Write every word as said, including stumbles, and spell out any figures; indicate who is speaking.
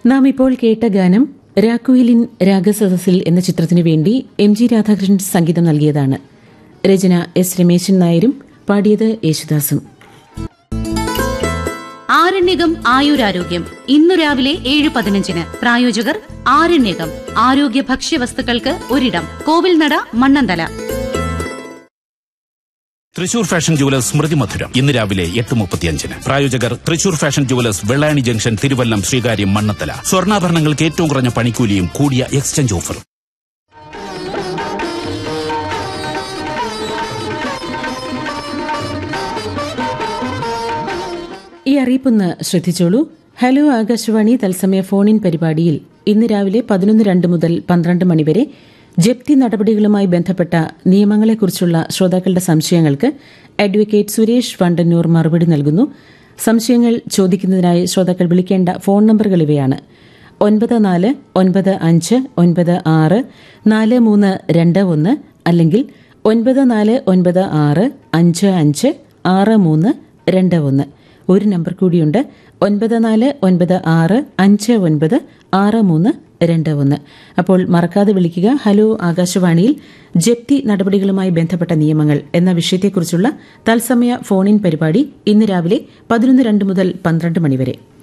Speaker 1: നാം ഇപ്പോൾ കേട്ട ഗാനം രാക്കുയിലിൻ രാഗസദസ്സിൽ എന്ന ചിത്രത്തിനു വേണ്ടി എം ജി രാധാകൃഷ്ണൻ സംഗീതം നൽകിയതാണ്. രചന എസ് രമേശൻ നായരും, പാടിയത് യേശുദാസും.
Speaker 2: ആരണ്യകം ആയുരാരോഗ്യം ഇന്നു രാവിലെ ഏഴ് പതിനഞ്ചിന്. പ്രായോജകർ ആരണ്യകം ആരോഗ്യ ഭക്ഷ്യവസ്തുക്കൾക്ക് ഒരിടം, കോവിൽനട, മണ്ണന്തല.
Speaker 3: തൃശൂർ ഫാഷൻ ജുവലേഴ്സ് സ്മൃതി മധുരം ഇന്ന് രാവിലെ എട്ട് മുപ്പത്തിയഞ്ചിന്. പ്രായോജകർ Thrissur fashion jewellers, Vellayani junction, Thiruvallam, Sreekaryam, Mannathala. സ്വർണ്ണാഭരണങ്ങൾക്ക് ഏറ്റവും കുറഞ്ഞ പണിക്കൂലിയും കൂടിയ എക്സ്ചേഞ്ച് ഓഫർ.
Speaker 1: ഈ അറിയിപ്പൊന്ന് ശ്രദ്ധിച്ചോളൂ. ഹലോ ആകാശവാണി തത്സമയ ഫോണിൻ പരിപാടിയിൽ ഇന്ന് രാവിലെ പതിനൊന്ന് രണ്ട് മുതൽ പന്ത്രണ്ട് മണിവരെ ജപ്തി നടപടികളുമായി ബന്ധപ്പെട്ട നിയമങ്ങളെക്കുറിച്ചുള്ള ശ്രോതാക്കളുടെ സംശയങ്ങൾക്ക് അഡ്വക്കേറ്റ് സുരേഷ് വണ്ടന്നൂർ മറുപടി നൽകുന്നു. സംശയങ്ങൾ ചോദിക്കുന്നതിനായി ശ്രോതാക്കൾ വിളിക്കേണ്ട ഫോൺ നമ്പറുകൾ ഇവയാണ്: ഒൻപത് നാല് ഒൻപത് അഞ്ച് ഒൻപത് ആറ് നാല് മൂന്ന് രണ്ട് ഒന്ന്, അല്ലെങ്കിൽ ഒൻപത് നാല് ഒൻപത് ആറ് അഞ്ച് അഞ്ച് ആറ് മൂന്ന് രണ്ട് ഒന്ന്. ഒരു നമ്പർ കൂടിയുണ്ട്: ഒൻപത് നാല് ഒൻപത് ആറ് അഞ്ച് ഒൻപത് ആറ് മൂന്ന് രണ്ട് ഒന്ന്. അപ്പോൾ മറക്കാതെ വിളിക്കുക. ഹലോ ആകാശവാണിയിൽ ജപ്തി നടപടികളുമായി ബന്ധപ്പെട്ട നിയമങ്ങൾ എന്ന വിഷയത്തെക്കുറിച്ചുള്ള തത്സമയ ഫോണിൻ പരിപാടി ഇന്ന് രാവിലെ പതിനൊന്ന് രണ്ട് മുതൽ പന്ത്രണ്ട് മണിവരെ.